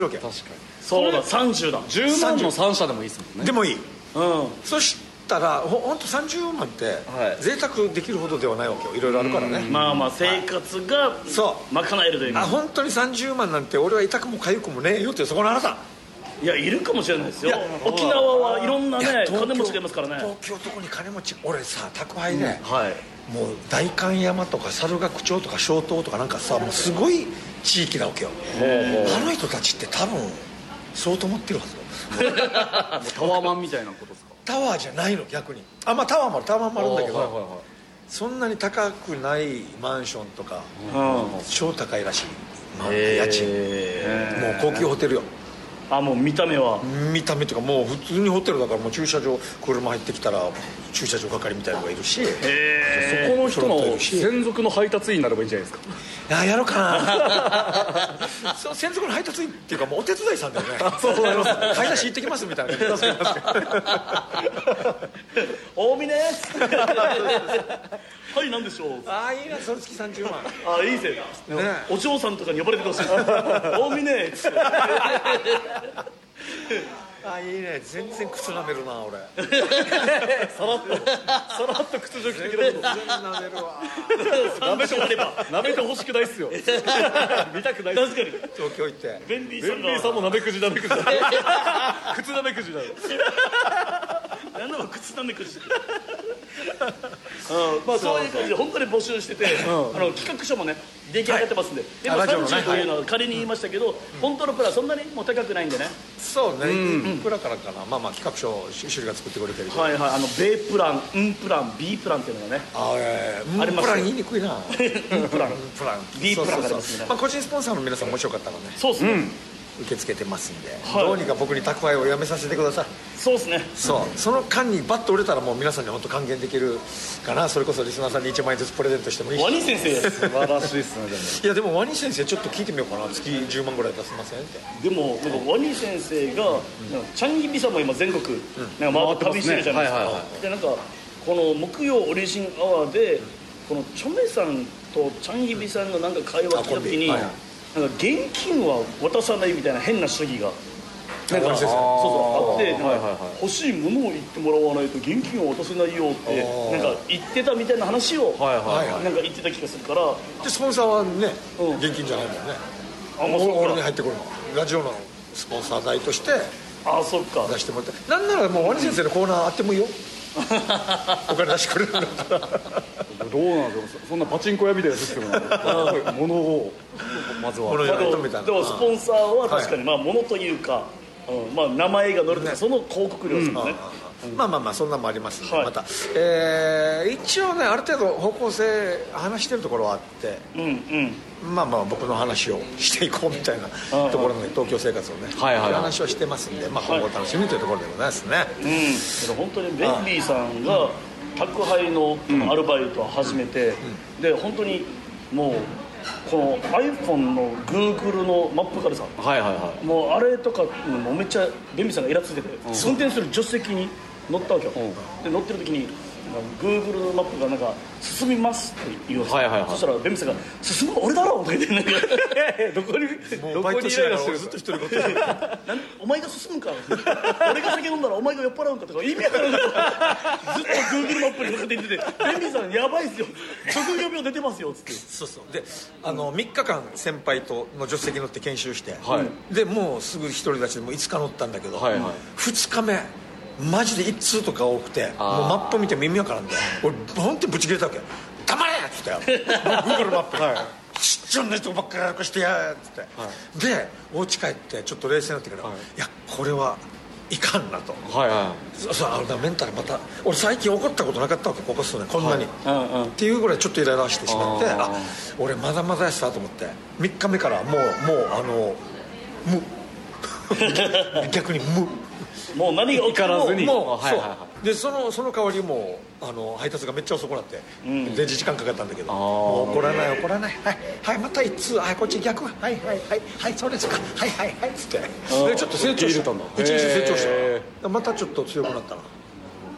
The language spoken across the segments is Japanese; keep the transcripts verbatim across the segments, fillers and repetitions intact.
わけ。 確かにそうだ、さんじゅうだ。 じゅうまんのさん社でもいいですもんね。 でもいい。 うん。 そしたらほほんとさんじゅうまんって贅沢できるほどではないわけよ。いろいろあるからね。 まあまあ生活がそう賄えるというか。 あ、本当にさんじゅうまんなんて俺は痛くも痒くもねえよって、そこのあなた。 いや、いるかもしれないですよいや。 沖縄はいろんなねいや東京金持ちがいますからね。 東京どこに金持ち。俺さ宅配で、 はい。 もう代官山とか猿楽町とか小東とかなんかさ、もうすごい地域なわけよ。あの人たちって多分そうと思ってるはずよ。 タワーマンみたいなことですか。 タワーじゃないの逆に。あ、まあタワーもあるタワーもあるんだけど、 はいはいはい、 そんなに高くないマンションとか、 うん。 超高いらしい、まあ、 へー家賃。もう高級ホテルよ。 あ、もう見た目は。 見た目というかもう普通にホテルだから、もう駐車場車入ってきたら駐車場係みたいなのがいるし、 へそこの人揃ってのるし専属の配達員になればいいんじゃないですか。 あ、やろうかな。そう、専属の配達員っていうかもうお手伝いさんだよね。 そうそうそう買い出し行ってきますみたいな感じ。 大峰はい、なんでしょう。 ああ、いいな、それ月さんじゅうまん。 あ、いいぜ。 ねお嬢さんとかに呼ばれててほしい。大峰っつって。 あ、いいね、全然靴舐めるな俺。 さらっとさらっと屈辱的な全然舐めるわ。 舐めてあれば舐めてほしくないっすよ。見たくないっす。 確かに東京行ってベンビーさんベンビーさんもが舐めくじ舐めくじだ。靴舐めくじだ。 何でも靴なめくじ。まあそういう感じで本当に募集してて、あの企画書もね出来上がってますんで、でもあラジオのねさんじゅうというのは仮に言いましたけど、本当のプランそんなにもう高くないんでね。 そうね、いくらからかな。まあまあ企画書趣里が作ってくれてるけど、 はいはい、あの米プラン、ンプラン、B プランっていうのがね。 あ、えー、 ありますよプラン言いにくいな。 ンプランプラン B プランがありそうそうそうますね。 まあ個人スポンサーの皆さんもしよかったらねそうですね、 受け付けてますんで、 はいどうにか僕に宅配をやめさせてください。 そうですね。 そうその間にバッと売れたらもう皆さんに本当還元できるかな。それこそリスナーさんにいちまん円ずつプレゼントしてもいいし。 ワニ先生素晴らしいっすね。でもいやでもワニ先生ちょっと聞いてみようかな。月じゅうまんぐらい出せませんって。 でもなんかワニ先生が、なんかチャンギビさんも今全国、なんか回って旅してるじゃないですか、 はいはいはでなんかこの木曜オリジンアワーでこのチョメさんとチャンギビさんのなんか会話聞いた時に、 あコンビはいなんか現金は渡さないみたいな変な主義がなんかワニ先生そうそうあって、なんかはいはいはい欲しいものを言ってもらわないと現金は渡せないよってあーなんか言ってたみたいな話をはいはいはいなんか言ってた気がするから、 でスポンサーはね、 うん現金じゃないもんね。 あもうそっか俺に入ってくるのラジオのスポンサー代としてあそっか出してもらって、なんならもうワニ先生のコーナーあってもいいよ。お金出してくれるんだったら。 どうなんですか。そんなパチンコ屋みたいなシステムなんで物をまずは物じゃないとみでたいな。 もスポンサーは確かにまあものというか、うんまあ名前が載るとかその広告料ですもんね。 まあまあまあそんなんもありますんで、 はいまた、えー一応ねある程度方向性話してるところはあって、 うんうんまあまあ僕の話をしていこうみたいなところの東京生活をね、 はいはいはいそういう話をしてますんで、まあ今後お楽しみというところでございますね。 うん、けど本当にベンビーさんが宅配のアルバイトを始めて、で本当にもうこの iPhone の Google のマップからさ、 はいはいはい。 もうあれとかもうめっちゃベンビーさんがイラついてて、運転する助手席に乗ったわけよ、で乗ってる時にGoogle のマップがなんか進みますって言うんですよ、 はいはいはいそしたらベンビーさんが進むの俺だろとか言ってなんかどこにもうバイトしながら俺ずっと一人ごとなんお前が進むんか俺が酒飲んだらお前が酔っ払うんかとか意味わからんからずっと Google マップに乗せて言っててベンビーさんやばいっすよ職業病出てますよっつってそうそうであのみっかかん先輩との助手席乗って研修して、 はいでもうすぐ一人立ちでもういつか乗ったんだけど、 はいはいふつかめマジで一通とか多くてもうあーマップ見て耳わからんで俺本当にブチ切れたわけよ「黙れ!」っつってよ Google マップはいちっちゃな人ばっかりやらかしてやっつって、でお家帰ってちょっと冷静になってから、 はいいやこれはいかんなと。 はいはそうそうあのメンタルまた俺最近怒ったことなかったわけここ数年こんなに、 うんうんっていうぐらいちょっとイライラしてしまってあーあ俺まだまだやしさと思ってみっかめからもうもうあの無逆に無もう何が起きても怒らずにもう、 はいはいはそうでそのその代わりもうあの配達がめっちゃ遅くなって、 んで時間かかったんだけどあーもう怒らない怒らないはい、はい、また一通はいこっち逆はいはいはいはいそうですかはいはいはいっつってでちょっと成長した受け入れたんだ一日成長しへたまたちょっと強くなったな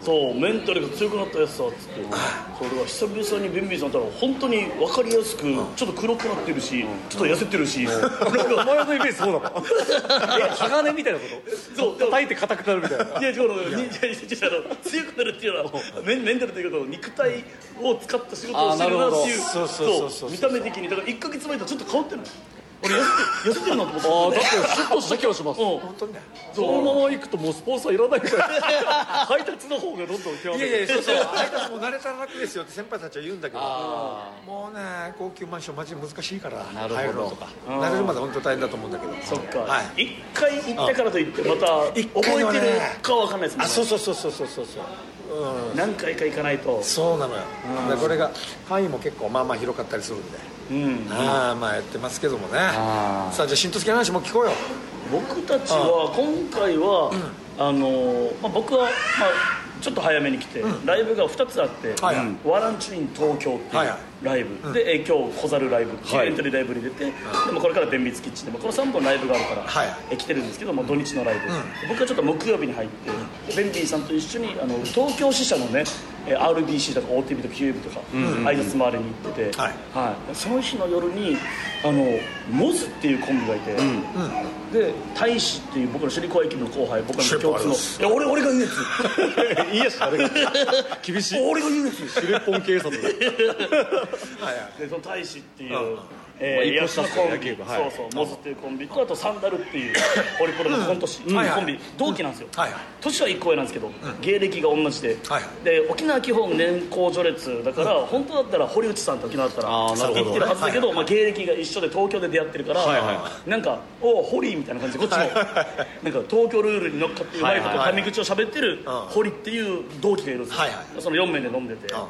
そうメンタルが強くなったやつさっつって、それは久々にベンビーさんったら本当に分かりやすくちょっと黒くなってるし、ちょっと痩せてるし、 お前のイメージそうだもん鋼みたいなことそう叩いて硬くなるみたいな。 いや、このに強くなるっていうのはメンタルということ肉体を使った仕事をしてるなっていう、 そうそうそうそう見た目的にだからいっかげつまえとちょっと変わってない。俺痩せて痩せてるなと思って。 ああだってシュッとした気がします。 本当にね。 そのまま行くともうスポンサーいらないみたいな。配達の方がどんどん極めて。 いやいやそうそう配達も慣れたら楽ですよって先輩たちは言うんだけど、もうね高級マンションマジ難しいから入るのとか慣れるまで本当大変だと思うんだけど。 そっか、 はい、 一回行ってからといってまた覚えてるかは分かんないですもんね。 あそうそうそうそうそうそうそう、 うん、何回か行かないと。 そうなのよ。でこれが範囲も結構まあまあ広かったりするんで、うん、ああまあやってますけどもね。さあじゃあ新都助の話も聞こうよ。 僕たちは今回は、うん、あのまあ、僕は、まあ、ちょっと早めに来て、うん、ライブがふたつあって、はいはい、ワランチュイン東京っていうライブ、はいはい、で、うん、今日小猿ライブっていうエントリーライブに出て、はい、でもこれから弁密キッチンでもこのさんぼんライブがあるから、はい、来てるんですけども土日のライブ、うん、僕はちょっと木曜日に入って、うん、ベンビーさんと一緒にあの東京支社のね アールビーシー とか オーティービー とか キュービー とか、うん、挨拶回りに行ってて、はいはい、その日の夜にあのモズっていうコンビがいて、うん、で大使っていう僕の首里高駅の後輩、僕の共通のいや俺俺が言うやついいやつあれが厳しい俺が言うやつシレポン警察でその大使っていう、えー、野球のコンビ、はい、そうそうモズっていうコンビとあとサンダルっていうホリプロのコント師、うん、コンビ同期なんですよ、はいはい、年はいっこ上なんですけど、うん、芸歴が同じで、はいはい、で沖縄基本年功序列だから、うん、本当だったら堀内さんと沖縄だったら行ってるはずだけど、はいはい、まあ、芸歴が一緒で東京で出会ってるから、はいはい、なんかおお堀みたいな感じでこっちもなんか東京ルールに乗っかってうまいことタメ口を喋ってる堀っていう同期がいるんですよ、はいはい、そのよんめんで飲んでて、はい、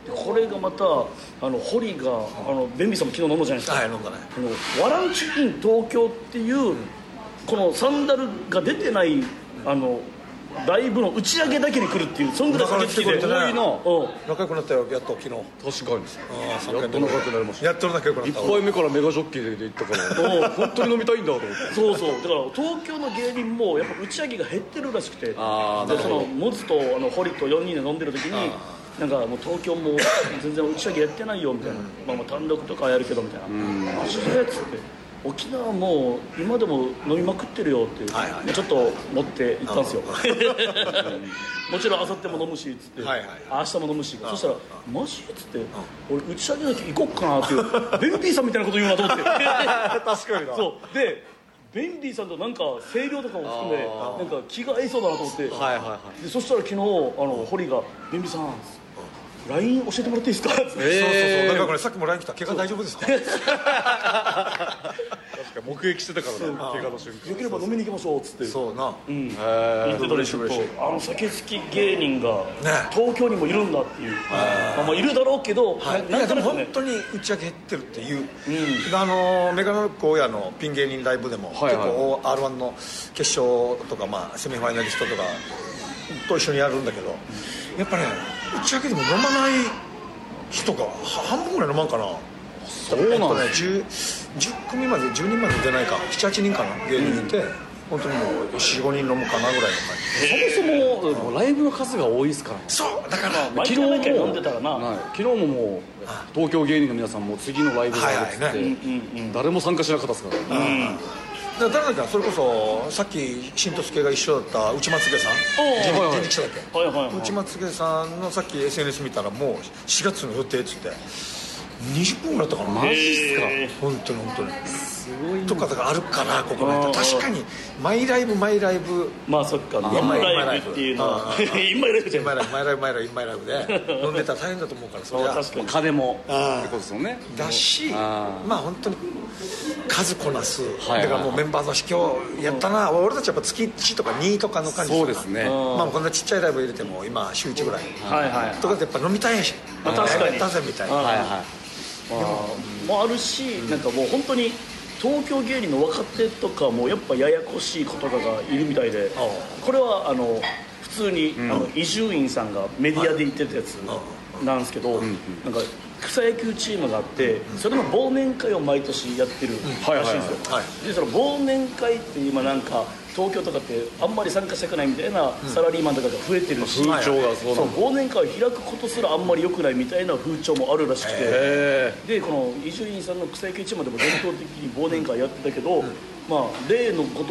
これがまたあの堀があのベンビーさんも昨日飲んだじゃないですか、はい、飲んだね。あのワランチュイン東京っていう、うん、このサンダルが出てないあのライブの打ち上げだけに来るっていう、そんぐらい駆けつけて多いな。 仲良くなったよやっと昨日。 確かにやっと仲良くなりました。 やっと仲良くなった。 いっぱい目からメガジョッキーで行ったから本当に飲みたいんだと思って。 そうそう、だから東京の芸人もやっぱ打ち上げが減ってるらしくて、あでそのモズとあの堀とよにんで飲んでる時になんかもう東京も全然打ち上げやってないよみたいな、まあ、まあ単独とかやるけどみたいな、マジでっつって沖縄も今でも飲みまくってるよっていう、はいはい、ちょっと持って行ったんですよもちろんあさっても飲むしっつって、はいはい、明日も飲むし、そしたらマジっつって俺打ち上げだけ行こっかなっていうベンビーさんみたいなこと言うなと思って確かにな。 そうでベンビーさんとなんか声量とかも含めなんか気が合いそうだなと思って、はいはいはい、でそしたら昨日あの堀がベンビーさんライン 教えてもらっていいですかって、えー、そうそうそうだからこれさっきも ライン 来た怪我大丈夫ですか確か目撃してたからね怪我の瞬間よければ飲みに行きましょうっつってそうなうん言ってたりするとあの酒好き芸人が東京にもいるんだっていう、ね、まあ、まあいるだろうけど、 はい、いやでも本当に打ち上げ減ってるっていう、うん、あのメガネロック大家のピン芸人ライブでも、はいはい、結構 アールワン の決勝とか、まあ、セミファイナリストとかと一緒にやるんだけど、やっぱね打ち上げでも飲まない人が半分ぐらい飲まんかな。そうなんですね、10, じゅっ組までじゅうにんまで出ないかななはちにんかな芸人いて、うん、本当にもう よんごにん飲むかなぐらいの感じ。そもそもライブの数が多いですから、ね、 そうだから、 まあ、昨日も飲んでたらな、はい、 昨日ももう東京芸人の皆さんも次のライブがあるっつって、はいはいね、誰も参加しなかったですから、ね、うんだからかそれこそさっき新と助が一緒だった内松家さん人力車だっけ、はいはいはい、内松家さんのさっき エスエヌエス 見たらもうしがつの予定っつってにじゅっぷんぐらいだったかな。マジっすか。本当に本当にすごいとかがあるかなここね。確かにマイライブマイライブ、 まあそっかインマイライブっていうのはインマイライブじゃん、マイライブマイライブマイライブインマイライブで飲んでたら大変だと思うからそれは確かに金もってことですよね。 だしまあ本当に数こなす、はいはい、だからもうメンバーの今日やったな、うん、俺たちやっぱ月いちとかにとかの感じ。 そうですね、 まあこんなちっちゃいライブ入れても今週いちぐらい、はいはい、とかでやっぱ飲みたいし、 まあ、確かにやったぜみたいな、はいはい、 でももあるし、なんかもう本当に東京芸人の若手とかもやっぱややこしい子とかがいるみたいで、これはあの普通に伊集院さんがメディアで言ってたやつなんですけど、なんか草野球チームがあってそれの忘年会を毎年やってるらしいんですよ。でその忘年会って今なんか東京とかってあんまり参加したくないみたいなサラリーマンとかが増えてるし、 風潮がそうなんだ。 忘年会を開くことすらあんまり良くないみたいな風潮もあるらしくて、でこの伊集院さんの草野球チームでも伝統的に忘年会やってたけど、まあ例のごと